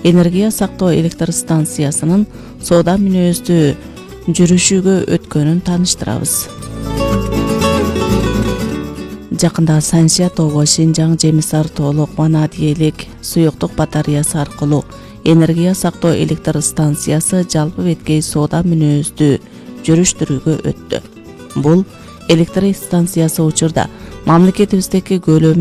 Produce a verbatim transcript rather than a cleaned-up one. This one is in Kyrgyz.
энергия сактоо электр станциясынын соода мүнөздүү жүрүшүгө өткөнүн таныштырабыз. Жакында Саншия тобу Шинжаң Жемисар тоолук ванадиелик суюктук батареясы аркылуу энергия сактоо электр станциясы жалпы беткей соода мүнөздүү жүрүштүрүүгө өттү. Бул электр станциясы учурда мамлекетибиздеги көлөмү